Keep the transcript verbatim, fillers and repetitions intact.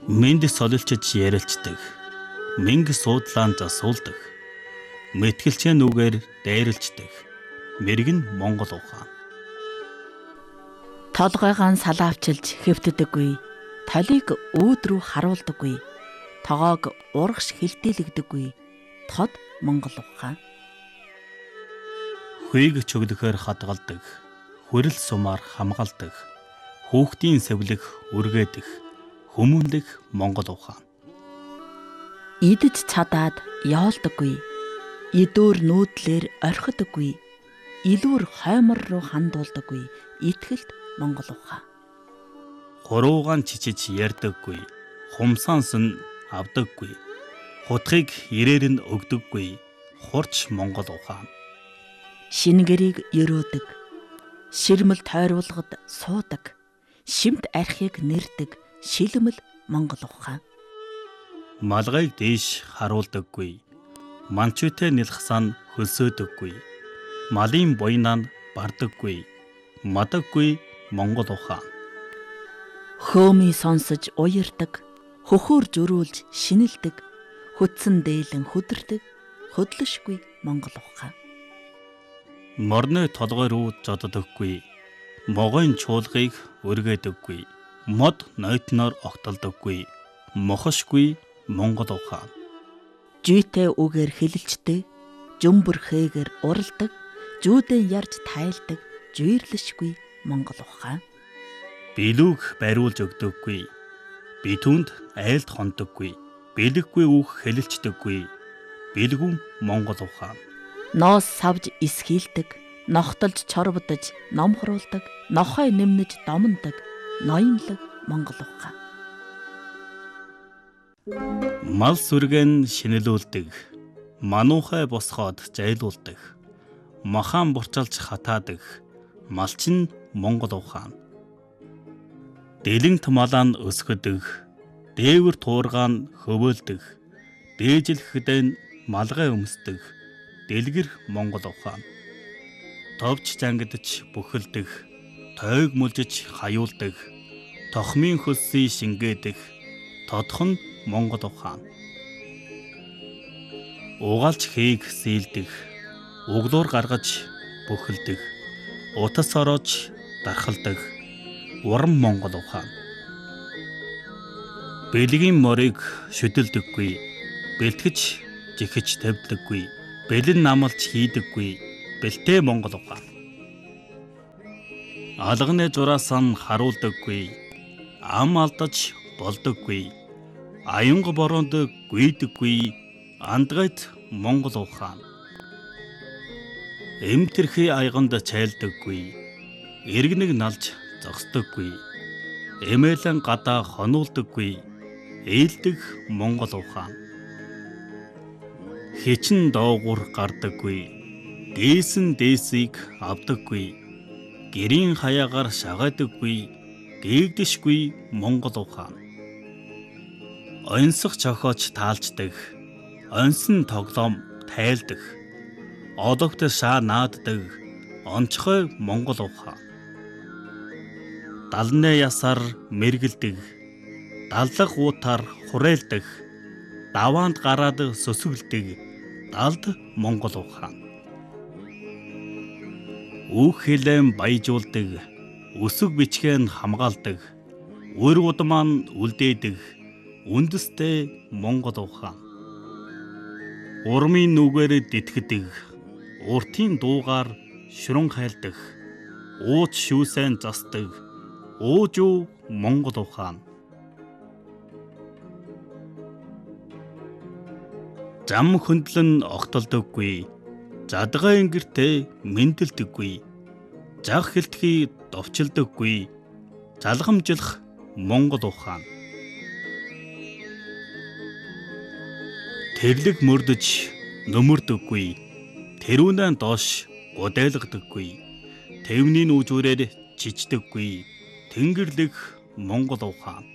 Мэнд солилчиж ярилцдаг, мэнг суудлаан засуулдаг, мэтгэлчээ нүгээр дайралждаг, мэргэн Монгол ухаан. Толгойгоо салаавчилж хэвтдэггүй, толийг өөд рүү харуулдаггүй, тоогоог урагш хилдэлэгдэггүй, тод Монгол ухаан. Хүйг чөглөхөөр хадгалдаг, хүрэл сумаар хамгаалдаг, хүүхдийн сэвлэх үргээдэх, хүмүүнлэх Монгол ухаан. Идэж цадаад яолдаггүй, идүүр нүүдлэр орхидаггүй, илүүр хоймор руу хандуулдаггүй, итгэлт Монгол ухаан. Хуруугаан чичиж ярьдаггүй, хумсаанс нь авдаггүй, хутгийг ирээр нь өгдөггүй, хурч Монгол ухаан. Шингэрийг өрөөдөг, ширмэл тойруулгад суудаг, шимт архийг нэрдэг, шилмэл Монгол ухаан. Малгайг дээш харуулдаггүй, манчүйтэй нэлхсaan хөлсөөдөггүй, малын буйнаа нь бардаггүй, мадаггүй Монгол ухаан. Хөөмий сонсож уярдаг, хөхөөр зөрүүлж шинэлдэг, хөдсөн дээлэн хөдөрдөг, хөдлөшгүй Монгол ухаан. Морны толгой руу зоддоггүй, могойн чуулгыг өргээдэггүй, мод нойтноор огтолдоггүй, мохошгүй Монгол ухаан. Жүйтэй үгээр хэлэлцдэг, жөмбөр хээгээр уралдаг, жүүдэн ярж тайлдаг, жүйрлэшгүй Монгол ухаан. Билүүг бариулж өгдөггүй, битүүнд айлд хондоггүй, бэлэггүй үг хэлэлцдэггүй, бэлгүн Монгол ухаан. Ноос савж исхийлдэг, нохтолж чорвдож ном хуруулдаг, нохой нэмнэж домондог, ноёнлог Монгол ухаан. Мал сүргэн шинэлүүлдэг, мануухай босгоод зайлуулдаг, махан бурчалж хатаадаг, малчин Монгол ухаан. Дэлэнт малаан өсгөдөг, дээвэр туургаан хөвөөлдөг, дээжилхэдэн малгай өмсдөг, дэлгэр Монгол ухаан. Товч зангидж бүхэлдэх, тойг мүлжиж хаюулдаг, тохмын хөлсийг шингээдэг, тодхон Монгол ухаан. Угаалж хийг сийлдэг, углуур гаргаж бүхэлдэх, утас ороож дархалдаг, уран Монгол ухаан. Бэлгийн морийг шүдэлдэггүй, бэлтгэж жихэж тавьдаггүй, бэлэн намалж хийдэггүй, бэлтэй Монгол ухаан. Алганы зураасан харуулдаггүй, ам алдаж болдоггүй, аюнга бороонд гүйдэггүй, андгайт Монгол ухаан. Эмтэрхий аяганд чайлдаггүй, эргэнэг налж зогсдоггүй, эмээлэн гадаа хонуулдаггүй, ээлдэг Монгол ухаан. Хичин доогуур гардаггүй, дээсэн дээсийг авдаггүй, гэрийн хаягаар шагадаггүй, гээгдэшгүй Монгол ухаан. Онцох цохооч таалждаг, онсон тоглоом тайлдаг, одогт шаа нааддаг, онцгой Монгол ухаан. Далны ясаар мэргэлдэг, даллах уутаар хурейлдаг, даваанд гараад сөсөглөдөг, далд Монгол ухаан. Үг хэлэн баяжуулдаг, өсөг бичгэн хамгаалдаг, өр удмаан үлдээдэг, үндэстэй Монгол ухаан. Урмын нүгээр дитгдэг, уртын дуугаар шүрэн хайлдах, ууч шүүсэн застдаг, уужуу Монгол ухаан. Зам хөндлөн огтолдоггүй, задгай ингэртээ мэндэлдэггүй, зах хэлтхий довчилдоггүй, залгамжлах Монгол ухаан. Тэрлэг мөрдөж нөмөрдөггүй, тэрүүнэн доош гудайлгадаггүй, тэвний нүүжүүрээр чичдэггүй, тэнгэрлэг Монгол ухаан.